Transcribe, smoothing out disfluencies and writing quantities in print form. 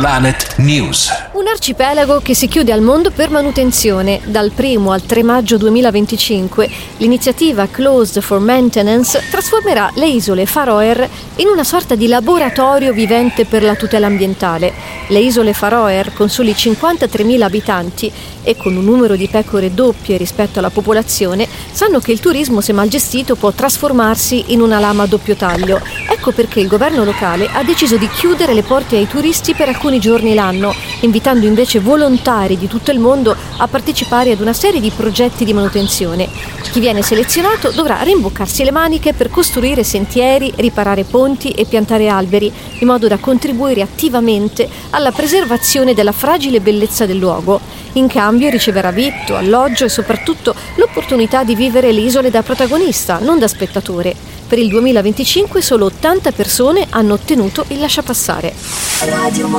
Planet News. Un arcipelago che si chiude al mondo per manutenzione. Dal 1 al 3 maggio 2025 l'iniziativa Closed for Maintenance trasformerà le isole Faroe in una sorta di laboratorio vivente per la tutela ambientale. Le isole Faroe, con soli 53.000 abitanti e con un numero di pecore doppie rispetto alla popolazione, sanno che il turismo, se mal gestito, può trasformarsi in una lama a doppio taglio. Ecco perché il governo locale ha deciso di chiudere le porte ai turisti per alcuni giorni l'anno, invitando invece volontari di tutto il mondo a partecipare ad una serie di progetti di manutenzione. Chi viene selezionato dovrà rimboccarsi le maniche per costruire sentieri, riparare ponti e piantare alberi, in modo da contribuire attivamente alla preservazione della fragile bellezza del luogo. In cambio riceverà vitto, alloggio e soprattutto l'opportunità di vivere le isole da protagonista, non da spettatore. Per il 2025 solo 80 persone hanno ottenuto il lasciapassare.